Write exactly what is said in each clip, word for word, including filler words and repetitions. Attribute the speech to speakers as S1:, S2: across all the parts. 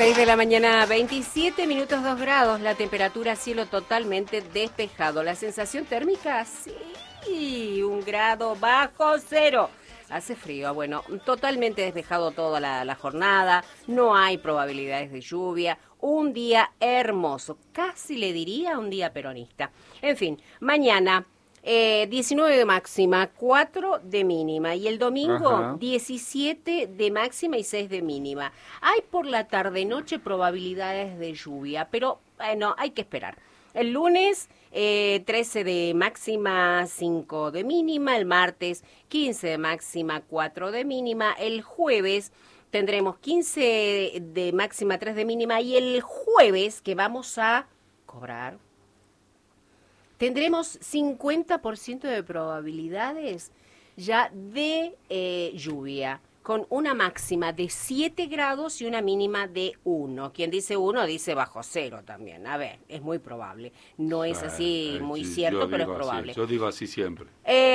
S1: seis de la mañana, veintisiete minutos, dos grados, la temperatura, cielo totalmente despejado. La sensación térmica, sí, un grado bajo cero. Hace frío, bueno, totalmente despejado toda la, la jornada, no hay probabilidades de lluvia, un día hermoso, casi le diría un día peronista. En fin, mañana eh, diecinueve de máxima, cuatro de mínima y el domingo Ajá. diecisiete de máxima y seis de mínima. Hay por la tarde-noche probabilidades de lluvia, pero bueno, hay que esperar. El lunes, eh, trece de máxima, cinco de mínima. El martes, quince de máxima, cuatro de mínima. El jueves tendremos quince de máxima, tres de mínima. Y el jueves, que vamos a cobrar, tendremos cincuenta por ciento de probabilidades ya de eh, lluvia, con una máxima de siete grados y una mínima de uno. Quien dice uno dice bajo cero también. A ver, es muy probable. No es así
S2: eh,
S1: muy
S2: sí,
S1: cierto, pero es
S2: así,
S1: probable.
S2: Yo digo así siempre.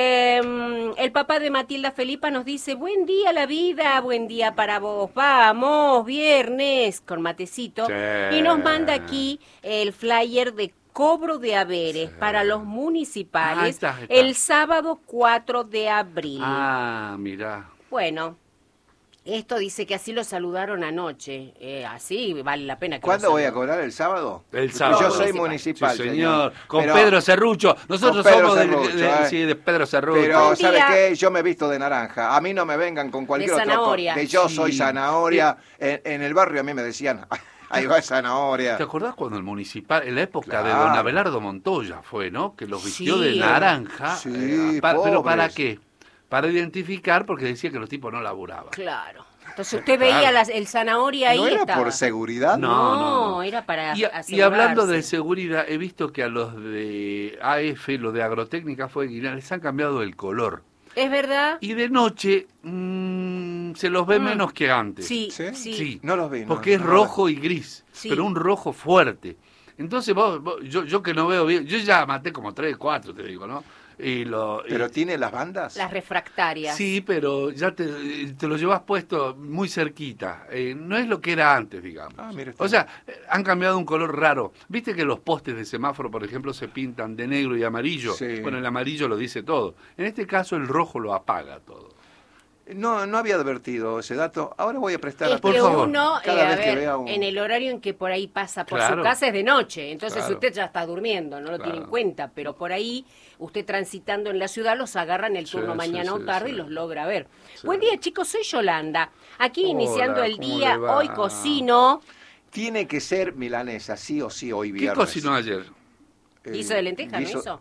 S1: Eh, el papá de Matilda Felipa nos dice, buen día la vida, buen día para vos. Vamos, viernes, con matecito.
S2: Sí.
S1: Y nos manda aquí el flyer de cobro de haberes sí. para los municipales ah, está, está. el sábado cuatro de abril.
S2: Ah, mirá.
S1: Bueno, esto dice que así lo saludaron anoche, eh, así vale la pena que
S3: ¿Cuándo voy a cobrar? ¿El sábado?
S2: El sábado.
S3: Yo soy municipal,
S2: sí, señor.
S3: señor.
S2: Con
S3: pero,
S2: Pedro Cerrucho. Nosotros
S3: Pedro
S2: somos
S3: Cerrucho,
S2: de, de,
S3: eh.
S2: sí, de Pedro Cerrucho.
S3: Pero, ¿sabe qué? Yo me visto de naranja. A mí no me vengan con cualquier
S1: de
S3: otro...
S1: Zanahoria.
S3: De yo
S2: sí.
S3: soy zanahoria. En, en el barrio a mí me decían... Ahí va zanahoria.
S2: ¿Te acordás cuando el municipal, en la época
S3: claro.
S2: de don Abelardo Montoya fue, ¿no? Que los vistió
S1: sí.
S2: de naranja.
S3: Sí,
S2: eh, pa, ¿Pero para qué? Para identificar, porque decía que los tipos no laburaban.
S1: Claro. Entonces usted veía
S2: claro.
S1: las, el zanahoria ahí.
S3: ¿No era
S1: estaba.
S3: por seguridad?
S1: No,
S2: no, no, no.
S1: era para
S2: y, y hablando de seguridad, he visto que a los de A F, los de Agrotécnica fue les han cambiado el color.
S1: ¿Es verdad?
S2: Y de noche mmm, se los ve mm. menos que antes.
S1: Sí,
S3: sí.
S1: sí.
S2: sí.
S3: No los vi.
S2: Porque
S3: no,
S2: es
S3: no,
S2: rojo
S3: no.
S2: y gris,
S1: sí.
S2: pero un rojo fuerte. Entonces vos, vos yo, yo que no veo bien, yo ya maté como tres, cuatro, te digo, ¿no? Y lo,
S3: ¿Pero
S2: y,
S3: tiene las bandas?
S1: Las refractarias.
S2: Sí, pero ya te, te lo llevas puesto muy cerquita. Eh, no es lo que era antes, digamos.
S3: Ah, mira,
S2: o sea, han cambiado un color raro. ¿Viste que los postes de semáforo, por ejemplo, se pintan de negro y amarillo?
S3: Sí.
S2: Bueno, el amarillo lo dice todo. En este caso, el rojo lo apaga todo.
S3: No, no había advertido ese dato. Ahora voy a prestar
S1: es
S2: por
S1: que
S2: favor.
S1: uno,
S3: Cada
S1: eh,
S3: vez
S1: a
S3: que
S1: ver,
S3: vea un...
S1: en el horario en que por ahí pasa por
S2: claro.
S1: su casa es de noche, entonces
S2: Claro.
S1: usted ya está durmiendo, no lo
S2: Claro.
S1: tiene en cuenta, pero por ahí usted transitando en la ciudad los agarra en el turno
S2: Sí,
S1: mañana
S2: sí,
S1: o tarde
S2: sí.
S1: y los logra ver.
S2: Sí.
S1: Buen día, chicos, soy Yolanda. Aquí
S2: Hola,
S1: iniciando el
S2: ¿cómo
S1: día,
S2: le va?
S1: hoy cocino.
S3: Tiene que ser milanesa, sí o sí, hoy
S2: ¿Qué
S3: viernes.
S2: cocinó ayer?
S3: Eh,
S1: ¿Guiso de lenteja,
S3: guiso-
S1: no hizo?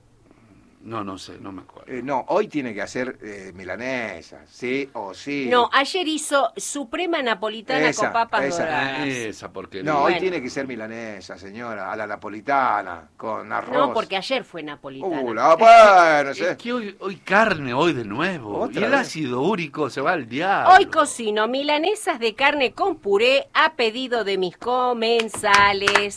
S2: No, no sé, no me acuerdo.
S3: Eh, no, hoy tiene que hacer eh, milanesa, sí o sí.
S1: No, ayer hizo suprema napolitana
S3: Esa,
S1: con papas
S3: esa.
S1: doradas.
S2: Esa porquería.
S3: No,
S1: Bueno.
S3: hoy tiene que ser milanesa, señora, a la napolitana, con arroz.
S1: No, porque ayer fue napolitana.
S3: Uh, la, bueno,
S2: Es
S3: sé.
S2: que hoy, hoy carne, hoy de nuevo.
S3: ¿Otra
S2: Y el
S3: vez?
S2: ácido úrico se va al diablo.
S1: Hoy cocino milanesas de carne con puré a pedido de mis comensales.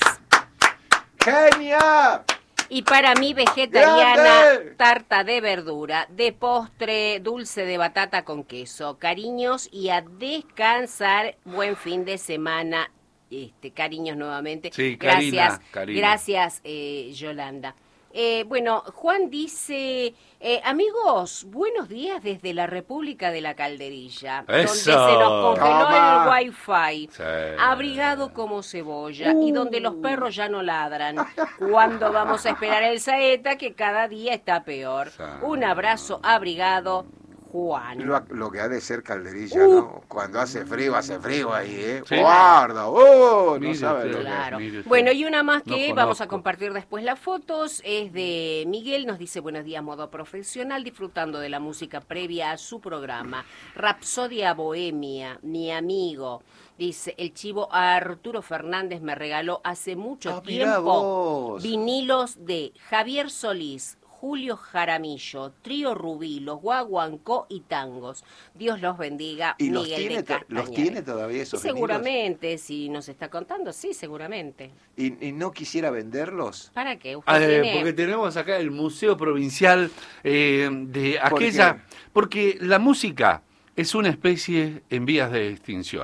S3: ¡Genia!
S1: Y para mí vegetariana,
S3: ¡Grande!
S1: tarta de verdura, de postre, dulce de batata con queso. Cariños y a descansar. Buen fin de semana. Este, cariños nuevamente.
S2: Sí, Karina,
S1: Gracias,
S2: Karina.
S1: gracias eh, Yolanda. Eh, bueno, Juan dice, eh, amigos, buenos días desde la República de la Calderilla,
S2: ¡Eso!
S1: donde se nos congeló
S3: Toma.
S1: el wifi,
S2: Sí.
S1: abrigado como cebolla, y donde los perros ya no ladran. ¿Cuándo vamos a esperar el saeta que cada día está peor?
S2: Sí.
S1: Un abrazo abrigado, Juan.
S3: Lo, lo que ha de ser calderilla,
S1: Uh.
S3: ¿no? Cuando hace frío, hace frío ahí, ¿eh?
S2: Sí.
S3: Guarda, ¡oh! No
S2: Mire
S3: sabe
S2: usted.
S3: lo que
S1: Claro.
S2: Mire usted.
S1: Bueno, y una más que
S2: No
S1: vamos a
S2: conozco.
S1: compartir después las fotos es de Miguel, nos dice buenos días, modo profesional, disfrutando de la música previa a su programa. Rapsodia Bohemia, mi amigo. Dice, el chivo Arturo Fernández me regaló hace mucho
S3: Ah, mirá
S1: tiempo
S3: vos.
S1: vinilos de Javier Solís, Julio Jaramillo, Trío Rubí, Los Guaguancó y Tangos. Dios los bendiga,
S3: ¿Y los
S1: Miguel
S3: tiene,
S1: de
S3: to- los
S1: Castañares.
S3: tiene todavía esos vinilos?
S1: Seguramente, si nos está contando, sí, seguramente.
S3: ¿Y, y no quisiera venderlos?
S1: ¿Para qué? ¿Usted
S2: Ah, eh,
S1: tiene?
S2: porque tenemos acá el Museo Provincial eh, de
S3: ¿Por
S2: aquella...
S3: qué?
S2: Porque la música es una especie en vías de extinción.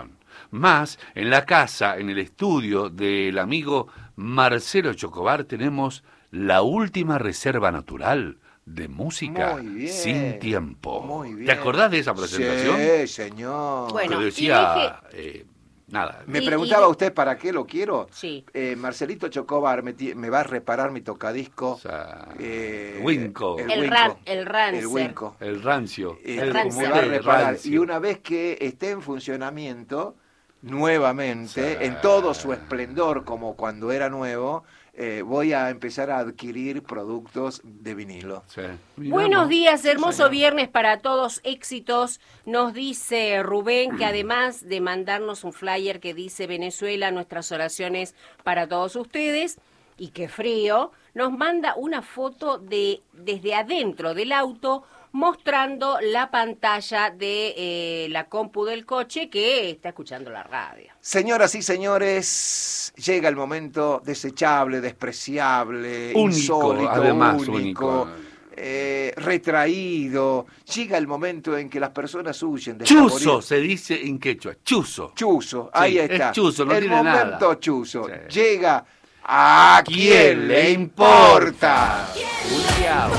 S2: más en la casa, en el estudio del amigo Marcelo Chocobar, tenemos la última reserva natural de música
S3: Muy bien,
S2: sin tiempo.
S3: muy bien.
S2: ¿Te acordás de esa presentación?
S3: Sí, señor.
S1: Bueno,
S2: Te
S1: y
S2: decía, eh, nada.
S3: Me
S1: Y-
S3: preguntaba
S1: y-
S3: usted para qué lo quiero.
S1: Sí.
S3: Eh, Marcelito Chocobar me, ti- me va a reparar mi tocadisco.
S2: O sea,
S3: eh,
S2: Winco.
S3: El,
S1: El
S3: Winco.
S1: ran- el Rancer.
S3: El Winco.
S2: El rancio.
S3: Eh,
S1: El
S2: el
S1: rancio.
S3: me
S2: como
S3: va a
S2: usted,
S3: reparar.
S2: rancio.
S3: Y una vez que esté en funcionamiento, nuevamente,
S2: Sí.
S3: en todo su esplendor, como cuando era nuevo, eh, voy a empezar a adquirir productos de vinilo.
S2: Sí. Mirá,
S1: Buenos
S2: ¿no?
S1: días, hermoso
S3: señor.
S1: viernes para todos, éxitos. Nos dice Rubén que además de mandarnos un flyer que dice Venezuela, nuestras oraciones para todos ustedes, y qué frío, nos manda una foto de desde adentro del auto mostrando la pantalla de eh, la compu del coche que está escuchando la radio.
S3: Señoras y señores, llega el momento desechable, despreciable,
S2: Único,
S3: insólito,
S2: además,
S3: único,
S2: único.
S3: eh, retraído. Llega el momento en que las personas huyen de
S2: Chuzo se dice en quechua, chuzo.
S3: Chuzo,
S2: Sí,
S3: ahí
S2: es
S3: está.
S2: chuzo, no
S3: el
S2: tiene
S3: momento
S2: nada.
S3: chuzo.
S2: Sí.
S3: Llega a quién le importa.
S2: Uriao.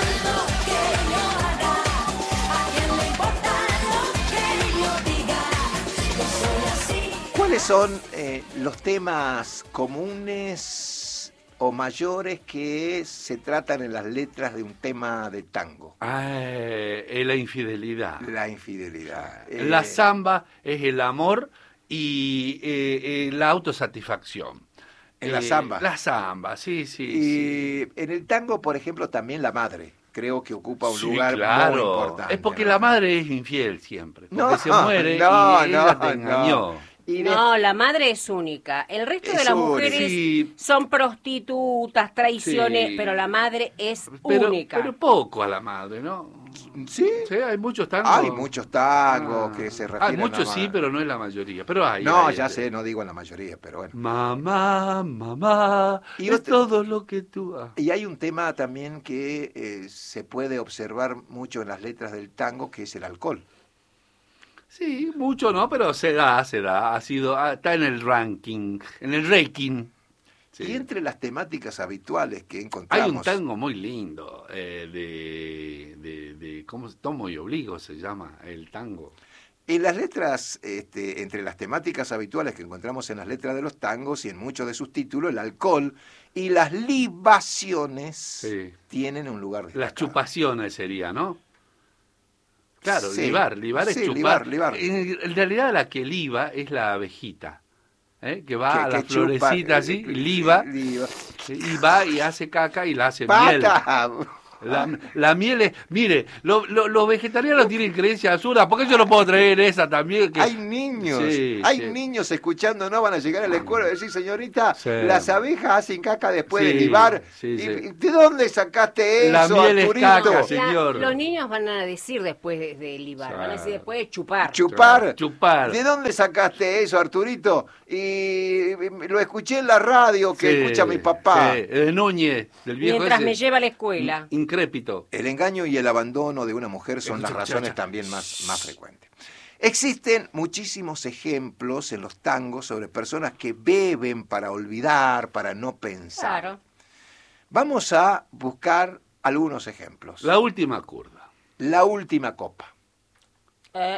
S3: ¿Cuáles son eh, los temas comunes o mayores que se tratan en las letras de un tema de tango?
S2: Ah, eh, la infidelidad.
S3: La infidelidad. Eh,
S2: La samba es el amor y eh, eh, la autosatisfacción.
S3: En la
S2: Eh,
S3: samba.
S2: La samba, sí, sí.
S3: y
S2: sí.
S3: en el tango, por ejemplo, también la madre. Creo que ocupa un
S2: Sí,
S3: lugar
S2: claro.
S3: muy importante.
S2: Es porque
S3: ¿no?
S2: la madre es infiel siempre. Porque
S3: No,
S2: se muere
S3: no,
S2: y ella
S3: no,
S2: te engañó.
S3: no. Y de-
S1: No, la madre es única. El resto de
S3: Es
S1: las
S3: única.
S1: mujeres
S2: Sí.
S1: son prostitutas, traiciones,
S2: Sí.
S1: pero la madre es
S2: Pero,
S1: única.
S2: pero poco a la madre, ¿no?
S3: ¿Sí?
S2: Sí, hay muchos tangos.
S3: Hay muchos tangos
S2: Ah.
S3: que se refieren
S2: Hay muchos
S3: a
S2: sí, pero no es la mayoría. Pero hay.
S3: No,
S2: hay,
S3: ya
S2: este.
S3: sé, no digo en la mayoría, pero bueno.
S2: Mamá, mamá,
S3: Y
S2: es
S3: otro-
S2: todo lo que tú has.
S3: Y hay un tema también que eh, se puede observar mucho en las letras del tango, que es el alcohol.
S2: Sí, mucho no, pero se da, se da. Ha sido, ah, está en el ranking, en el ranking. Sí.
S3: Y entre las temáticas habituales que
S2: Hay
S3: encontramos...
S2: un tango muy lindo eh, de, de, de, ¿cómo se- Tomo y Obligo se llama el tango.
S3: En las letras, este, entre las temáticas habituales que encontramos en las letras de los tangos y en muchos de sus títulos, el alcohol y las libaciones
S2: Sí.
S3: tienen un lugar destacado.
S2: Las chupaciones sería, ¿no? Claro,
S3: Sí.
S2: libar, libar es
S3: Sí,
S2: chupar.
S3: libar, libar.
S2: En, en realidad la que liba es la abejita, ¿eh? que va
S3: Que-
S2: a la
S3: que chupa,
S2: florecita
S3: eh,
S2: así,
S3: eh,
S2: y liba,
S3: liba.
S2: y va y hace caca y la hace miel.
S3: ¡Pata!
S2: La, la miel es, mire, lo- lo- los vegetarianos tienen creencias absurdas, ¿por qué yo no puedo traer esa también? Que,
S3: Hay niños,
S2: Sí,
S3: hay
S2: sí.
S3: niños escuchando, no van a llegar a la escuela y decir, señorita,
S2: Sí.
S3: las abejas hacen caca después
S2: Sí,
S3: de libar.
S2: sí,
S3: ¿Y-
S2: sí.
S3: y ¿De dónde sacaste
S2: La
S3: eso,
S2: miel es
S3: Arturito?
S2: caca, sí.
S1: La-
S2: señor.
S1: los niños van a decir después de, de libar, van a decir
S2: Claro.
S1: después de chupar.
S3: Chupar.
S2: Chupar.
S3: ¿De dónde sacaste eso, Arturito? Y lo escuché en la radio que
S2: Sí,
S3: escucha mi papá.
S2: sí, de Núñez, del viejo
S1: Mientras
S2: ese.
S1: me lleva a la escuela.
S2: Incrépito.
S3: El engaño y el abandono de una mujer son las razones también más, más frecuentes. Existen muchísimos ejemplos en los tangos sobre personas que beben para olvidar, para no pensar.
S1: Claro.
S3: Vamos a buscar algunos ejemplos.
S2: La última curva.
S3: La última copa.
S1: Eh,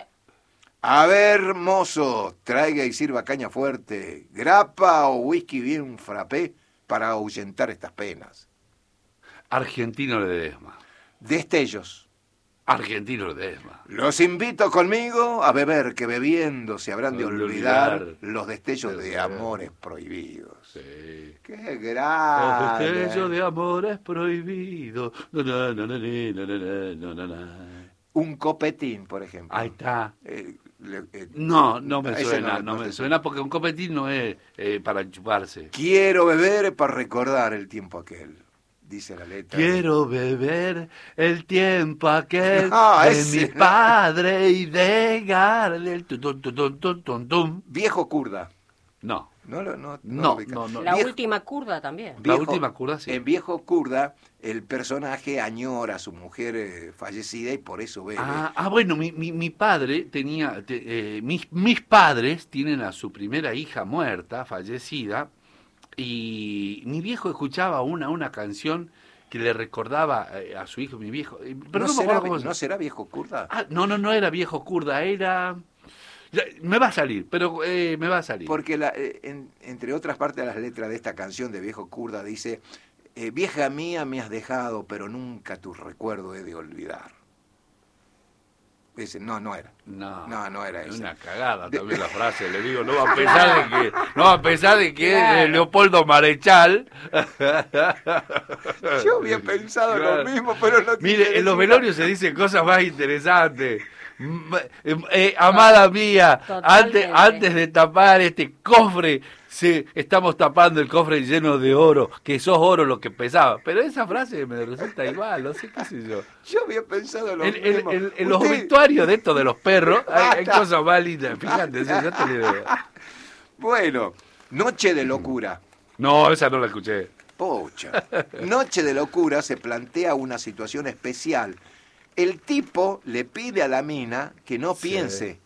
S3: A ver, mozo, traiga y sirva caña fuerte, grapa o whisky bien frappé para ahuyentar estas penas.
S2: Argentino Ledesma.
S3: Destellos.
S2: Argentino Ledesma.
S3: Los invito conmigo a beber, que bebiendo se habrán de
S2: De
S3: olvidar
S2: olvidar
S3: los destellos
S2: de
S3: de amores prohibidos.
S2: Sí.
S3: ¡Qué
S2: El
S3: grande!
S2: destello de amor es prohibido. Na, na, na, na, na, na, na, na, na.
S3: Un copetín, por ejemplo.
S2: Ahí está.
S3: Eh, le- eh,
S2: No, no me
S3: ese
S2: suena,
S3: no-
S2: no,
S3: no
S2: me
S3: te
S2: suena porque un copetín no es eh, para chuparse.
S3: Quiero beber para recordar el tiempo aquel, dice la letra.
S2: Quiero beber el tiempo aquel
S3: No,
S2: de
S3: ese
S2: mi
S3: no.
S2: padre y de Gardel. Tu, tu, tu, tu, tu, tu, tu.
S3: Viejo kurda.
S2: No.
S3: No, lo- no,
S2: No,
S3: lo ubica.
S2: no, no.
S1: La
S3: Viejo-
S1: última kurda también.
S2: La última kurda, sí.
S3: En Viejo Kurda, el personaje añora a su mujer eh, fallecida y por eso bebe.
S2: Ah, ah, bueno, mi, mi, mi padre tenía, te- eh, mis, mis padres tienen a su primera hija muerta, fallecida, y mi viejo escuchaba una, una canción que le recordaba eh, a su hijo, mi viejo, eh, pero
S3: ¿No,
S2: no, me
S3: será,
S2: acuerdo cómo se-
S3: ¿No será Viejo Kurda?
S2: Ah, no, no, no era viejo kurda, era... ya, me va a salir, pero eh, me va a salir.
S3: Porque la, eh, en- entre otras partes de las letras de esta canción de Viejo Kurda dice, eh, vieja mía me has dejado, pero nunca tu recuerdo he de olvidar. Dice, no, no era.
S2: No,
S3: No, no era
S2: es
S3: esa.
S2: una cagada también la frase, le digo, no, a pesar de que, no, a pesar de que
S1: Claro.
S2: es Leopoldo Marechal.
S3: Yo había pensado
S2: Claro.
S3: lo mismo, pero no quise
S2: Mire, en los
S3: decirlo.
S2: velorios se dicen cosas más interesantes. M- eh, eh, amada mía,
S1: Totalmente.
S2: antes, antes de tapar este cofre, se, estamos tapando el cofre lleno de oro, que sos oro lo que pesaba. Pero esa frase me resulta igual, no sé qué sé yo.
S3: Yo había pensado lo
S2: En, en-
S3: mismo.
S2: en- en los
S3: Usted-
S2: obituarios de esto de los perros hay, hay
S3: Basta.
S2: cosas más lindas. Fíjate, yo ya te digo.
S3: Bueno, Noche de Locura.
S2: No, esa no la escuché.
S3: Pocha. Noche de Locura se plantea una situación especial. El tipo le pide a la mina que no
S2: Sí.
S3: piense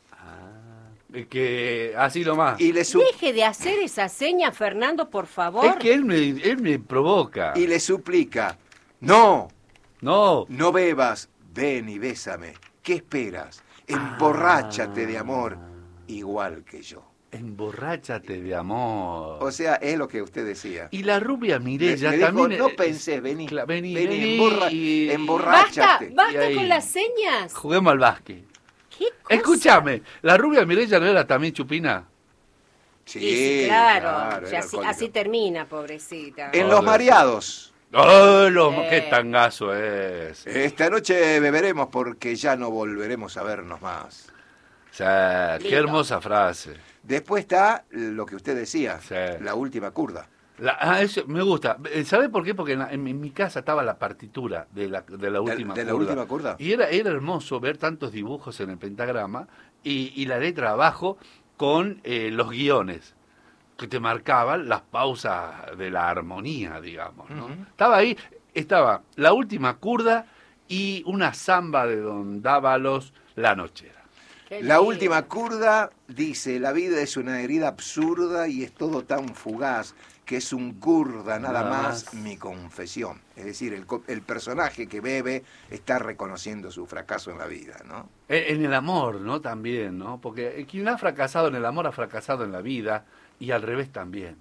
S2: Es que así nomás.
S3: y le, su-
S1: Deje de hacer esa seña, Fernando, por favor.
S2: Es que él me, él me provoca.
S3: y le suplica, no,
S2: No.
S3: no bebas, ven y bésame. ¿Qué esperas? Emborráchate de amor, igual que yo.
S2: Emborráchate de amor.
S3: O sea, es lo que usted decía.
S2: Y la rubia Mirella
S3: Le- le dijo,
S2: también.
S3: no
S2: eh,
S3: pensés, vení,
S2: cla- vení,
S3: vení,
S2: vení,
S3: emborra-
S2: y-
S3: emborráchate.
S1: Basta,
S2: Y
S1: basta
S2: ahí-
S1: con las señas.
S2: Juguemos al básquet.
S1: ¿Qué cosa?
S2: Escúchame, ¿la rubia Mirella no era también chupina?
S3: Sí,
S1: Y sí, claro,
S3: claro,
S1: ya
S3: era
S1: así,
S3: alcohólico.
S1: así termina, pobrecita.
S3: En
S2: Oh,
S3: Los
S2: Dios.
S3: Mareados.
S2: ¡Oh, lo-
S1: Sí.
S2: qué tangazo es!
S3: Esta noche beberemos porque ya no volveremos a vernos más.
S2: O sea, qué
S1: Lindo.
S2: hermosa frase.
S3: Después está lo que usted decía,
S2: Sí.
S3: la última kurda.
S2: La- ah, eso me gusta. ¿Sabe por qué? Porque en, la- en mi- en mi casa estaba la partitura de la, de la última
S3: de la
S2: kurda.
S3: última kurda.
S2: Y era, era hermoso ver tantos dibujos en el pentagrama y, y la letra abajo con eh, los guiones que te marcaban las pausas de la armonía, digamos, ¿no?
S3: Ujú.
S2: Estaba ahí, estaba la última kurda y una samba de Don Dávalos, La Nochera.
S1: Qué
S3: La
S1: lindo.
S3: última kurda dice, la vida es una herida absurda y es todo tan fugaz que es un kurda nada,
S2: Nada
S3: más,
S2: más.
S3: mi confesión. Es decir, el, co- el personaje que bebe está reconociendo su fracaso en la vida, ¿no?
S2: En, en el amor, ¿no? También, ¿no? Porque quien ha fracasado en el amor ha fracasado en la vida y al revés también.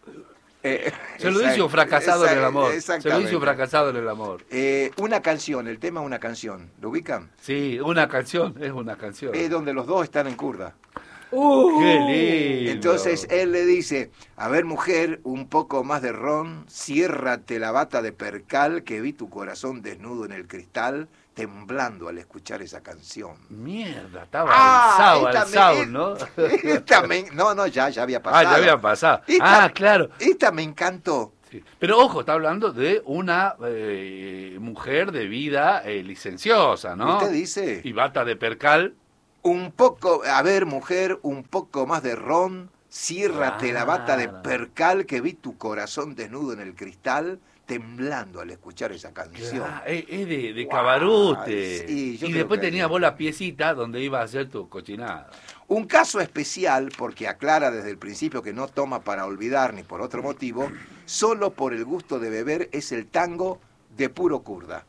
S3: Eh,
S2: Se lo dice
S3: exact-
S2: un fracasado en el
S3: exact-
S2: amor. Se lo
S3: exactamente.
S2: dice un fracasado en el amor.
S3: Eh, una canción, el tema una canción, ¿lo ubican?
S2: Sí, una canción, es una canción.
S3: Es donde los dos están en kurda.
S1: Uh,
S2: ¡Qué lindo!
S3: Entonces él le dice, a ver mujer, un poco más de ron, ciérrate la bata de percal que vi tu corazón desnudo en el cristal, temblando al escuchar esa canción.
S2: Mierda, estaba
S3: Ah,
S2: alzado,
S3: esta
S2: alzado,
S3: me-
S2: ¿no?
S3: Esta me- no, no, ya, ya había
S2: Ah,
S3: pasado.
S2: ya había pasado.
S3: Esta-
S2: Ah, claro.
S3: Esta me encantó.
S2: Sí. Pero ojo, está hablando de una eh, mujer de vida eh, licenciosa, ¿no?
S3: Usted dice,
S2: Y bata de percal.
S3: un poco, a ver mujer, un poco más de ron, ciérrate la bata de
S2: Claro.
S3: percal que vi tu corazón desnudo en el cristal, temblando al escuchar esa canción.
S2: Ah, es, es de, de
S3: Guau,
S2: cabarute.
S3: sí, yo
S2: y
S3: creo
S2: después
S3: que-
S2: tenía vos la piecita donde iba a hacer tu cochinada.
S3: Un caso especial, porque aclara desde el principio que no toma para olvidar ni por otro motivo, solo por el gusto de beber, es el tango de puro kurda.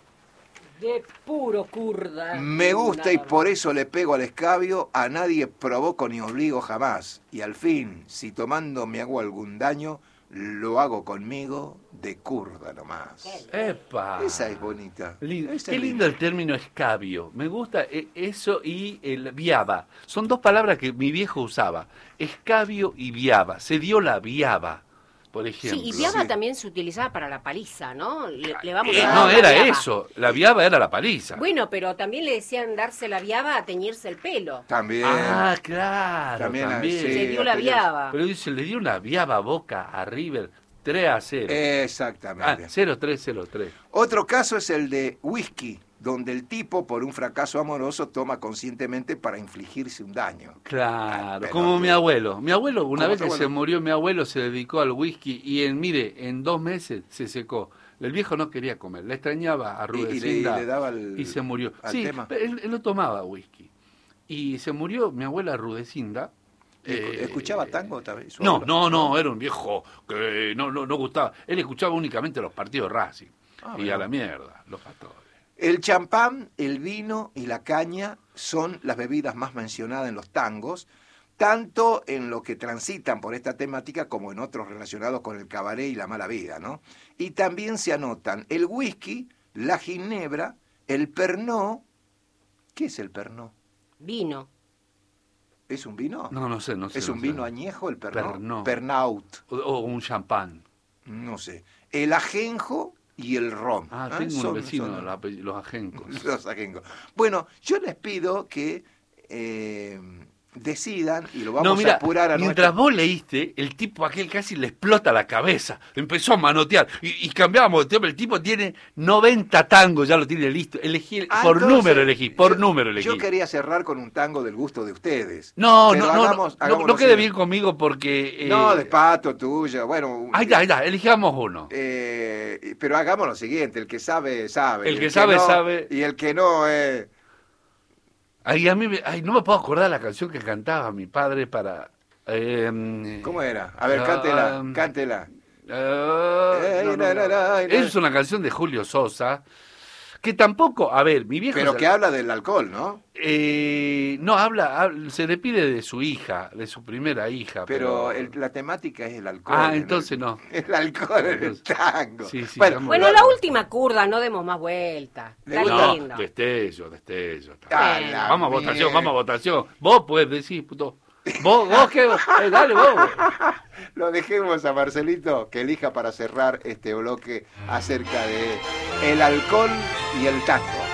S1: de puro kurda.
S3: Me gusta y
S1: Nada
S3: por eso le pego al escabio, a nadie provoco ni obligo jamás. Y al fin, si tomando me hago algún daño, lo hago conmigo de kurda nomás.
S2: ¡Epa!
S3: Esa es bonita.
S2: Lindo.
S3: Esa
S2: Qué
S3: es
S2: lindo el término escabio. Me gusta eh, eso y el viaba. Son dos palabras que mi viejo usaba. Escabio y viaba. Se dio la viaba, por ejemplo.
S1: Sí, y viaba
S3: Sí.
S1: también se utilizaba para la paliza, ¿no? Le, le vamos
S2: Eh,
S1: a dar
S2: no,
S1: la
S2: era
S1: viaba.
S2: eso. La viaba era la paliza.
S1: Bueno, pero también le decían darse la viaba a teñirse el pelo.
S3: También.
S2: Ah, claro.
S3: También,
S2: También.
S3: sí.
S1: Se dio la
S3: aquellos-
S1: viaba.
S2: Pero dice, le dio una viaba Boca a River tres a cero. Ah,
S3: Exactamente.
S2: cero tres cero tres.
S3: Otro caso es el de Whisky, donde el tipo, por un fracaso amoroso, toma conscientemente para infligirse un daño.
S2: Claro,
S3: Ay,
S2: como mi abuelo. Mi abuelo, una vez que
S3: abuelo?
S2: se murió, mi abuelo se dedicó al whisky y en, mire, en dos meses se secó. El viejo no quería comer, le extrañaba a Rudecindo
S3: y, y, le, y le daba el,
S2: y se murió.
S3: al
S2: Sí,
S3: tema.
S2: Él, él no tomaba whisky. Y se murió mi abuela Rudecinda.
S3: Eh, ¿Escuchaba tango también?
S2: No, no, no, era un viejo que no, no, no gustaba. Él escuchaba únicamente los partidos Racing. Ah, y bueno. A la mierda, los pastores.
S3: El champán, el vino y la caña son las bebidas más mencionadas en los tangos, tanto en lo que transitan por esta temática como en otros relacionados con el cabaret y la mala vida, ¿no? Y también se anotan el whisky, la ginebra, el pernod. ¿Qué es el pernod?
S1: Vino.
S3: ¿Es un vino?
S2: No, no sé, no sé.
S3: ¿Es
S2: no
S3: un
S2: sé.
S3: vino añejo el pernod?
S2: Pernod.
S3: Pernaut.
S2: O, o un champán.
S3: No sé. El ajenjo y el ron.
S2: Ah,
S3: ¿Ah?
S2: tengo
S3: son,
S2: un vecino,
S3: son,
S2: la, los ajencos.
S3: Los ajencos. Bueno, yo les pido que eh, decidan y lo vamos
S2: no, mira,
S3: a apurar a
S2: mientras
S3: nuestra...
S2: vos leíste, el tipo aquel casi le explota la cabeza, empezó a manotear y, y cambiábamos de tema. El tipo tiene noventa tangos, ya lo tiene listo. Elegí,
S3: Ah,
S2: por
S3: entonces,
S2: número elegí, por
S3: yo,
S2: número elegí.
S3: Yo quería cerrar con un tango del gusto de ustedes.
S2: No,
S3: Pero
S2: no, no,
S3: hagamos,
S2: no,
S3: hagamos
S2: no, no quede bien conmigo porque... Eh,
S3: no, de Pato, tuyo, bueno...
S2: Ahí está, ahí está, elijamos uno.
S3: Eh, pero hagamos lo siguiente, el que sabe, sabe.
S2: El que
S3: el
S2: sabe,
S3: que no,
S2: sabe.
S3: Y el que no, eh...
S2: Ay, a mí me, ay, no me puedo acordar la canción que cantaba mi padre para... Eh,
S3: ¿Cómo era? A ver,
S2: uh,
S3: cántela,
S2: um,
S3: cántela.
S2: Uh, no, no, no. Es una canción de Julio Sosa, que tampoco, a ver, mi viejo...
S3: Pero
S2: se,
S3: que habla del alcohol, ¿no?
S2: Eh, no, habla, habla, se le pide de su hija, de su primera hija.
S3: Pero,
S2: Pero,
S3: el, la temática es el alcohol.
S2: Ah, entonces
S3: el,
S2: no.
S3: El alcohol en el tango.
S2: Sí, sí,
S3: bueno,
S1: bueno la última curda, no demos más vueltas. Está
S2: no,
S1: lindo.
S2: destello, destello.
S3: Ah,
S1: Bueno.
S2: Vamos a votación, vamos a votación. Vos podés decir, puto. Vos, vos qué, eh, dale vos.
S3: Lo dejemos a Marcelito que elija para cerrar este bloque acerca de el alcohol y el tango.